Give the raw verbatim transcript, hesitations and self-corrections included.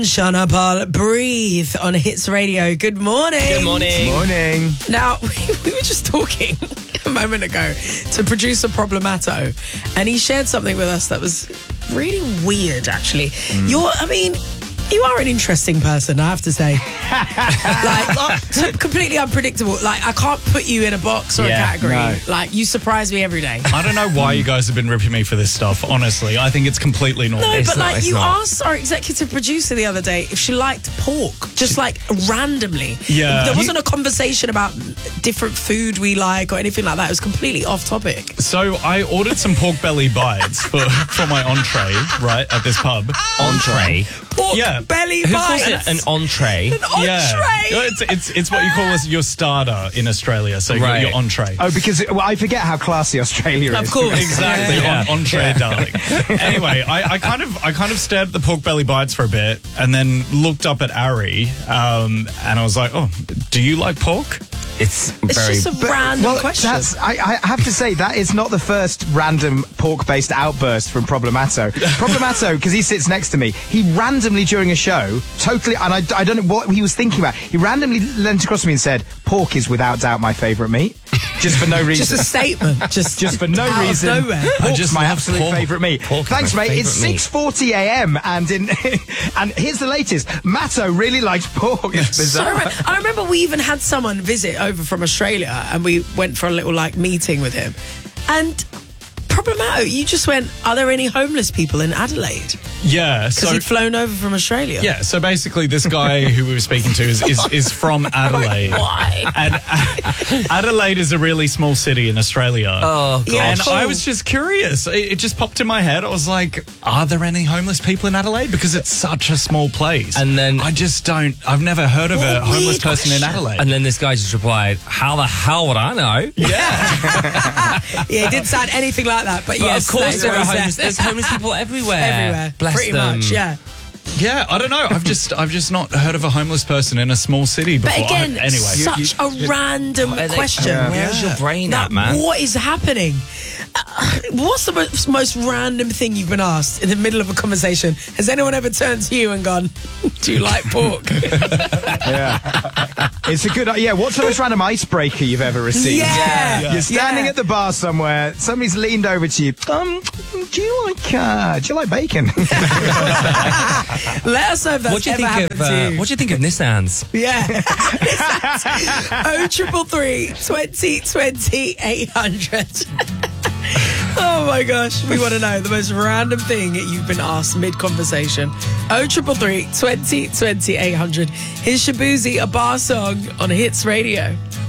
Shana Paul, Breathe on Hits Radio. Good morning. Good morning. Morning. Now, we, we were just talking a moment ago to producer Problemato, and he shared something with us that was really weird, actually. Mm. You're, I mean, you are an interesting person, I have to say. Like, so completely unpredictable. Like, I can't put you in a box or Yeah, a category. no. Like, you surprise me every day. I don't know why you guys have been ripping me for this stuff, honestly. I think it's completely normal. No, It's but not, like it's you not. asked our executive producer the other day if she liked pork, just like randomly. Yeah. There wasn't a conversation about different food we like or anything like that. It was completely off topic. So I ordered some pork belly bites for, for my entree, right, at this pub. Entree. Pork Yeah. belly Who calls bites. it an entree? An entree. Yeah. It's, it's, it's what you call as your starter in Australia, so your- Right. your entree. Oh, because well, I forget how classy Australia is. Of course. Exactly, Yeah. on entree, darling. Anyway, I, I kind of I kind of stared at the pork belly bites for a bit, and then looked up at Ari, um, and I was like, "Oh, do you like pork?" It's It's very. just a random Well, question. that's, I, I have to say, that is not the first random pork-based outburst from Problemato. Problemato, because he sits next to me, he randomly during a show, totally, and I, I don't know what he was thinking about, he randomly leant across to me and said, pork is without doubt my favourite meat. Just for no reason. just a statement. Just, Just for no out of reason. nowhere. Pork's just my love absolute pork. favourite meat. Pork is Thanks, my mate. It's favourite meat. six forty a.m. and in and here's the latest. Matto really likes pork. It's So bizarre. ra- I remember we even had someone visit over from Australia, and we went for a little like meeting with him. And Problemato, you just went, are there any homeless people in Adelaide? Yeah, Because so he'd flown over from Australia. yeah, so basically, this guy who we were speaking to is is, is from Adelaide. Why? And uh, Adelaide is a really small city in Australia. Oh, God. Yeah. And cool. I was just curious. It, it just popped in my head. I was like, are there any homeless people in Adelaide? Because it's such a small place. And then- I just don't, I've never heard of What a a homeless weird person in question. Adelaide. And then this guy just replied, how the hell would I know? yeah. Yeah, it didn't sound anything like that, but, But yes, of course that's there what are he said. homeless. There's homeless people everywhere. Everywhere. Bless Pretty them. much, yeah. Yeah, I don't know. I've just I've just not heard of a homeless person in a small city before. But again, I, anyway. such a random Where they- question. Where's your brain That- at, man? What is happening? Uh, what's the most, most random thing you've been asked in the middle of a conversation? Has anyone ever turned to you and gone, do you like pork? Yeah. It's a good, yeah, what's the most random icebreaker you've ever received? Yeah. You're standing Yeah. at the bar somewhere, somebody's leaned over to you, um, do you like, uh, do you like bacon? Let us know if that's What do you ever think happened of? to Uh, you. what do you think of Nissans? Yeah. Oh, triple three, twenty, twenty, eight hundred. Oh my gosh, we want to know the most random thing you've been asked mid-conversation. Oh, triple three, twenty, twenty, eight hundred. Here's Shabuzi, a bar song on Hits Radio.